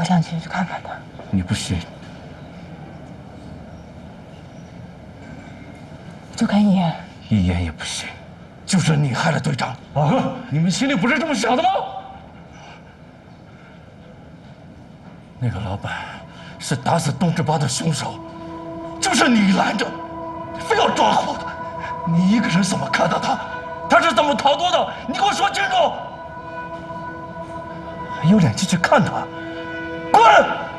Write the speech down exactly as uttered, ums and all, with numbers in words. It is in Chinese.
我想进去看看他。 你不信？ 就看一眼。 一眼也不行，就是你害了队长啊！你们心里不是这么想的吗？那个老板是打死东志巴的凶手，就是你拦着，非要抓获他。你一个人怎么看到他？他是怎么逃脱的？你给我说清楚！还有脸进去看他？滚！